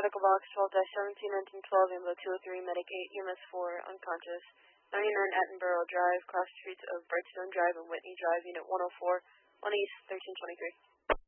medical box 12-17-1912, Ambulance 203, Medic 8, EMS 4, unconscious. 99 Attenborough Drive, cross streets of Brightstone Drive and Whitney Drive, Unit 104, 1 East, 1323.